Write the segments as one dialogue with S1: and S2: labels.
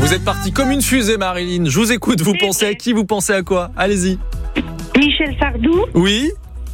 S1: Vous êtes parti comme une fusée, Marilyn. Je vous écoute. Vous pensez à qui? Vous pensez à quoi? Allez-y.
S2: Michel Sardou.
S1: Oui.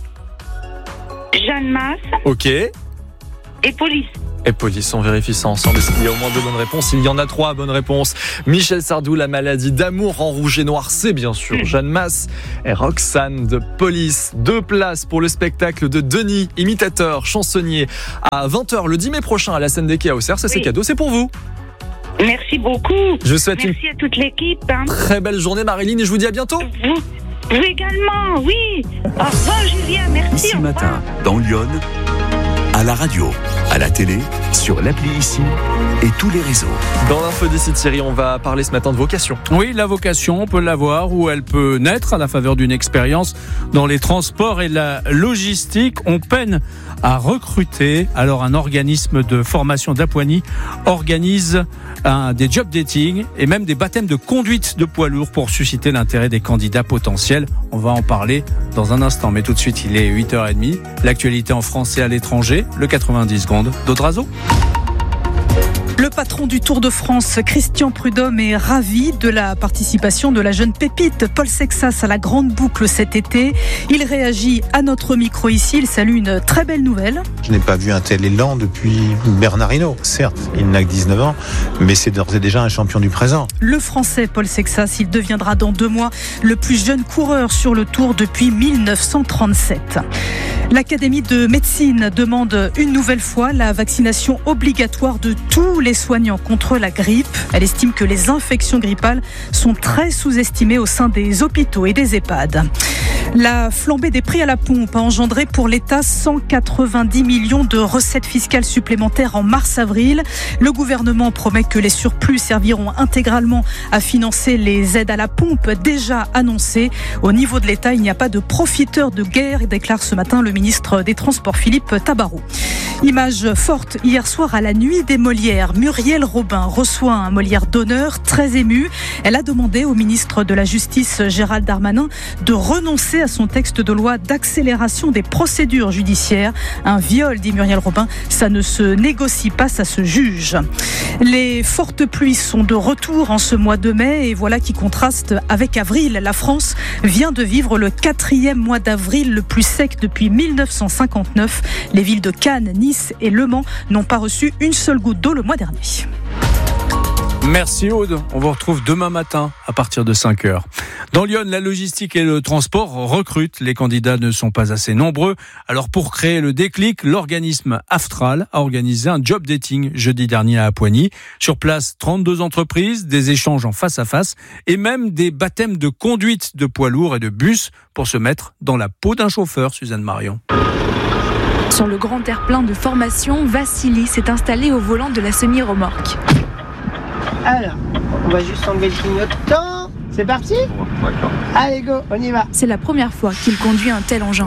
S2: Jeanne Masse.
S1: Ok.
S2: Et Police.
S1: Et Police, on vérifie ça ensemble. Est-ce qu'il y a au moins 2 bonnes réponses? Il y en a 3 bonnes réponses. Michel Sardou, La maladie d'amour en rouge et noir, c'est bien sûr Jeanne Masse et Roxane de Police. 2 places pour le spectacle de Denis, imitateur, chansonnier, à 20h le 10 mai prochain à la scène des quais à Auxerre. Ça, c'est cadeau, c'est pour vous.
S2: Merci beaucoup.
S1: Je vous souhaite
S2: Merci à toute l'équipe.
S1: Très belle journée, Marilyn, et je vous dis à bientôt.
S2: Vous également, oui. Au revoir, Julien. Merci.
S3: Ici Matin, dans Lyon, à la radio, à la télé, sur l'appli Ici et tous les réseaux.
S1: Dans l'info d'ici Thierry, on va parler ce matin de vocation.
S4: Oui, la vocation, on peut l'avoir ou elle peut naître à la faveur d'une expérience dans les transports et la logistique. On peine à recruter. Alors un organisme de formation d'Apoigny organise des job dating et même des baptêmes de conduite de poids lourds pour susciter l'intérêt des candidats potentiels. On va en parler dans un instant, mais tout de suite il est 8h30. L'actualité en France et à l'étranger, le 90 secondes d'Audrazo.
S5: Le patron du Tour de France, Christian Prudhomme, est ravi de la participation de la jeune pépite Paul Sexas à la grande boucle cet été. Il réagit à notre micro ici. Il salue une très belle nouvelle.
S6: Je n'ai pas vu un tel élan depuis Bernard Hinault. Certes, il n'a que 19 ans, mais c'est d'ores et déjà un champion du présent.
S5: Le Français Paul Sexas, il deviendra dans 2 mois le plus jeune coureur sur le Tour depuis 1937. L'Académie de médecine demande une nouvelle fois la vaccination obligatoire de tous les soignants contre la grippe. Elle estime que les infections grippales sont très sous-estimées au sein des hôpitaux et des EHPAD. La flambée des prix à la pompe a engendré pour l'État 190 millions de recettes fiscales supplémentaires en mars-avril. Le gouvernement promet que les surplus serviront intégralement à financer les aides à la pompe déjà annoncées. Au niveau de l'État, il n'y a pas de profiteurs de guerre, déclare ce matin le ministre des Transports Philippe Tabarot. Image forte hier soir à la Nuit des Molières. Muriel Robin reçoit un Molière d'honneur, très émue. Elle a demandé au ministre de la Justice Gérald Darmanin de renoncer à son texte de loi d'accélération des procédures judiciaires. Un viol, dit Muriel Robin, ça ne se négocie pas, ça se juge. Les fortes pluies sont de retour en ce mois de mai et voilà qui contraste avec avril. La France vient de vivre le 4e mois d'avril le plus sec depuis 1959. Les villes de Cannes, Nice et Le Mans n'ont pas reçu une seule goutte d'eau le mois dernier.
S4: Merci Aude, on vous retrouve demain matin à partir de 5h. Dans Lyon, la logistique et le transport recrutent. Les candidats ne sont pas assez nombreux. Alors pour créer le déclic, l'organisme Aftral a organisé un job dating jeudi dernier à Apoigny. Sur place, 32 entreprises, des échanges en face à face et même des baptêmes de conduite de poids lourds et de bus pour se mettre dans la peau d'un chauffeur, Suzanne Marion.
S7: Sur le grand terre-plein de formation, Vassili s'est installé au volant de la semi-remorque.
S8: Alors, on va juste enlever le clignotant. C'est parti ? Allez, go, on y va.
S7: C'est la première fois qu'il conduit un tel engin.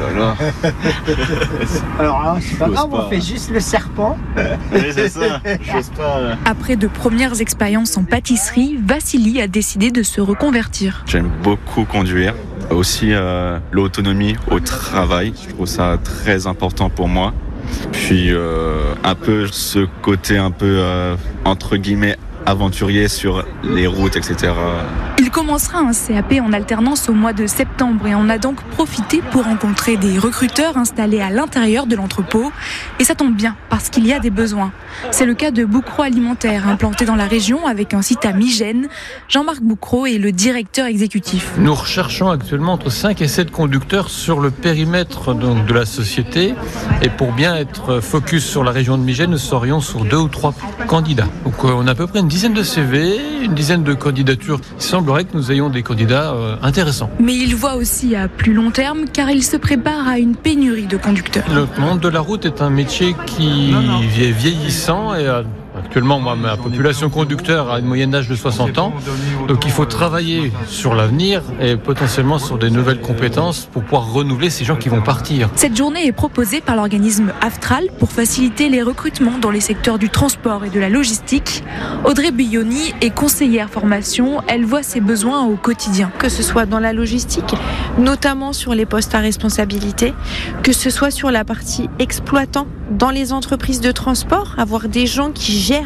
S8: Alors là, c'est pas grave, on fait juste le serpent.
S9: Oui, c'est ça, j'ose pas.
S7: Après de premières expériences en pâtisserie, Vassili a décidé de se reconvertir.
S9: J'aime beaucoup conduire. Aussi l'autonomie au travail, je trouve ça très important pour moi. Puis un peu ce côté un peu entre guillemets aventurier sur les routes, etc.
S7: Il commencera un CAP en alternance au mois de septembre et on a donc profité pour rencontrer des recruteurs installés à l'intérieur de l'entrepôt. Et ça tombe bien parce qu'il y a des besoins. C'est le cas de Boucro Alimentaire, implanté dans la région avec un site à Migène. Jean-Marc Boucro est le directeur exécutif.
S10: Nous recherchons actuellement entre 5 et 7 conducteurs sur le périmètre donc, de la société. Et pour bien être focus sur la région de Migène, nous serions sur 2 ou 3 candidats. Donc on a à peu près une dizaine de CV, une dizaine de candidatures. Il semblerait que nous ayons des candidats intéressants.
S7: Mais il voit aussi à plus long terme car il se prépare à une pénurie de conducteurs.
S10: Le monde de la route est un métier qui est vieillissant et actuellement, moi, ma population conducteur a une moyenne d'âge de 60 ans. Donc il faut travailler sur l'avenir et potentiellement sur des nouvelles compétences pour pouvoir renouveler ces gens qui vont partir.
S7: Cette journée est proposée par l'organisme Aftral pour faciliter les recrutements dans les secteurs du transport et de la logistique. Audrey Billoni est conseillère formation. Elle voit ses besoins au quotidien.
S11: Que ce soit dans la logistique, notamment sur les postes à responsabilité, que ce soit sur la partie exploitant dans les entreprises de transport, avoir des gens qui gèrent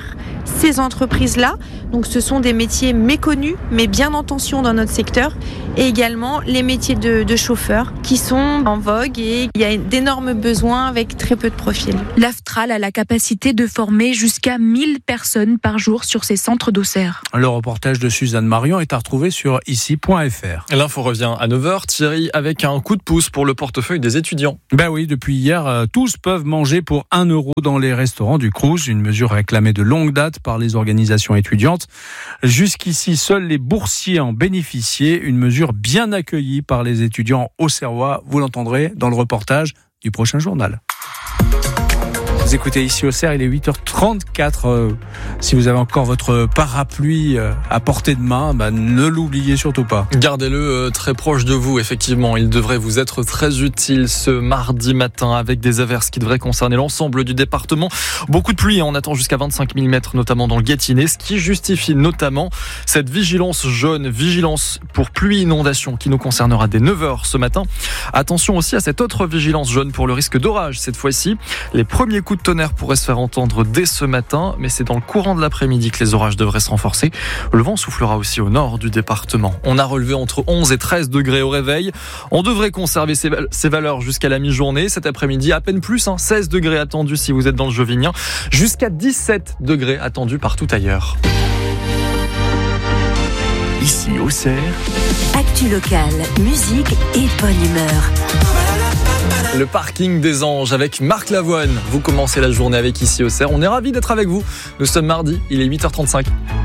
S11: ces entreprises-là. Donc ce sont des métiers méconnus, mais bien en tension dans notre secteur. Et également les métiers de chauffeurs qui sont en vogue et il y a d'énormes besoins avec très peu de profils.
S7: L'Aftral a la capacité de former jusqu'à 1000 personnes par jour sur ses centres d'Auxerre.
S4: Le reportage de Suzanne Marion est à retrouver sur ici.fr.
S1: L'info revient à 9h. Thierry, avec un coup de pouce pour le portefeuille des étudiants.
S4: Ben oui, depuis hier, tous peuvent manger pour 1 € dans les restaurants du Crous, une mesure réclamée de longue date par les organisations étudiantes. Jusqu'ici, seuls les boursiers en bénéficiaient, une mesure bien accueillie par les étudiants auxerrois. Vous l'entendrez dans le reportage du prochain journal. Vous écoutez ici Auxerre, il est 8h34. Si vous avez encore votre parapluie à portée de main, ne l'oubliez surtout pas.
S1: Gardez-le très proche de vous, effectivement. Il devrait vous être très utile ce mardi matin avec des averses qui devraient concerner l'ensemble du département. Beaucoup de pluie, on attend jusqu'à 25 mm, notamment dans le Gâtinais, ce qui justifie notamment cette vigilance jaune, vigilance pour pluie inondation qui nous concernera dès 9h ce matin. Attention aussi à cette autre vigilance jaune pour le risque d'orage cette fois-ci. Les premiers coups de tonnerre pourraient se faire entendre dès ce matin, mais c'est dans le courant de l'après-midi que les orages devraient se renforcer. Le vent soufflera aussi au nord du département. On a relevé entre 11 et 13 degrés au réveil. On devrait conserver ces valeurs jusqu'à la mi-journée. Cet après-midi, à peine plus, 16 degrés attendus si vous êtes dans le Jovinien, jusqu'à 17 degrés attendus partout ailleurs.
S3: Ici Auxerre,
S12: actu locale, musique et bonne humeur.
S1: Le parking des Anges avec Marc Lavoine. Vous commencez la journée avec Ici Auxerre. On est ravis d'être avec vous. Nous sommes mardi, il est 8h35.